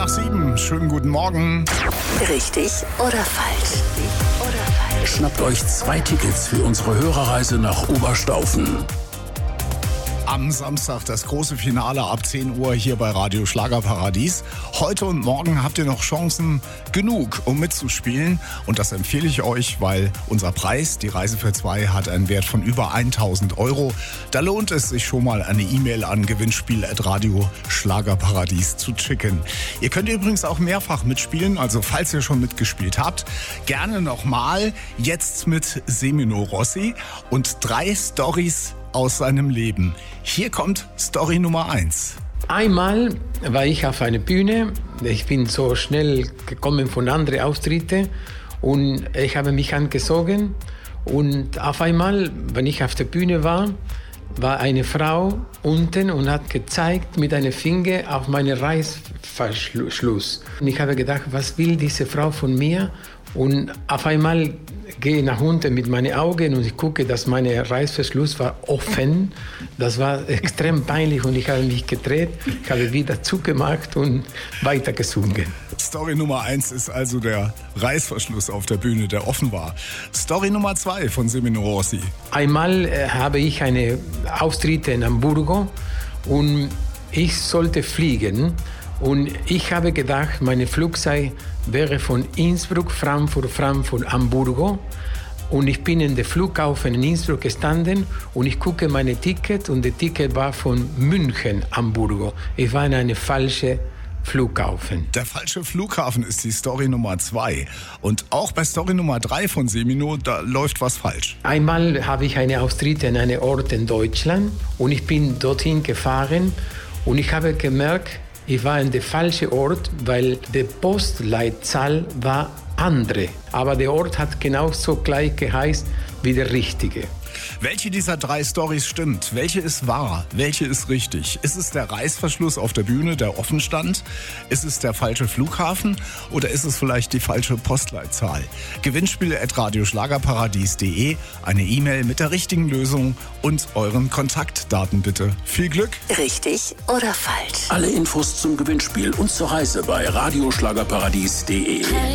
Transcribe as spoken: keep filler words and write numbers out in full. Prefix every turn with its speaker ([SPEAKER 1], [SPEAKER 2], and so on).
[SPEAKER 1] nach sieben. Schönen guten Morgen.
[SPEAKER 2] Richtig oder falsch? Oder falsch?
[SPEAKER 3] Schnappt euch zwei Tickets für unsere Hörerreise nach Oberstaufen.
[SPEAKER 1] Am Samstag das große Finale ab zehn Uhr hier bei Radio Schlagerparadies. Heute und morgen habt ihr noch Chancen genug, um mitzuspielen. Und das empfehle ich euch, weil unser Preis, die Reise für zwei, hat einen Wert von über tausend Euro. Da lohnt es sich schon mal, eine E-Mail an gewinnspiel at radio schlagerparadies zu schicken. Ihr könnt übrigens auch mehrfach mitspielen, also falls ihr schon mitgespielt habt, gerne nochmal, jetzt mit Semino Rossi und drei Storys aus seinem Leben. Hier kommt Story Nummer eins.
[SPEAKER 4] Einmal war ich auf einer Bühne. Ich bin so schnell gekommen von anderen Auftritten und ich habe mich angezogen. Und auf einmal, wenn ich auf der Bühne war, war eine Frau unten und hat gezeigt mit einem Finger auf meinen Reißverschluss. Und ich habe gedacht, was will diese Frau von mir? Und auf einmal gehe ich nach unten mit meinen Augen und ich gucke, dass mein Reißverschluss war offen. Das war extrem peinlich und ich habe mich gedreht, ich habe wieder zugemacht und weiter gesungen.
[SPEAKER 1] Story Nummer eins ist also der Reißverschluss auf der Bühne, der offen war. Story Nummer zwei von Semino Rossi.
[SPEAKER 4] Einmal äh, habe ich eine Auftritte in Hamburgo und ich sollte fliegen. Und ich habe gedacht, meine Flugzeit wäre von Innsbruck, Frankfurt, Frankfurt, Hamburgo. Und ich bin in der Flughafen in Innsbruck gestanden und ich gucke meine Ticket und das Ticket war von München, Hamburgo. Ich war in einem falschen Flughafen.
[SPEAKER 1] Der falsche Flughafen ist die Story Nummer zwei. Und auch bei Story Nummer drei von Semino, da läuft was falsch.
[SPEAKER 4] Einmal habe ich eine Auftritt in einem Ort in Deutschland und ich bin dorthin gefahren und ich habe gemerkt, ich war in der falschen Ort, weil die Postleitzahl war andere. Aber der Ort hat genauso gleich geheißen wie der richtige.
[SPEAKER 1] Welche dieser drei Storys stimmt? Welche ist wahr? Welche ist richtig? Ist es der Reißverschluss auf der Bühne, der offen stand? Ist es der falsche Flughafen? Oder ist es vielleicht die falsche Postleitzahl? Gewinnspiel at radio schlagerparadies punkt de, eine E-Mail mit der richtigen Lösung und euren Kontaktdaten bitte. Viel Glück!
[SPEAKER 2] Richtig oder falsch?
[SPEAKER 3] Alle Infos zum Gewinnspiel und zur Reise bei radio schlagerparadies punkt de.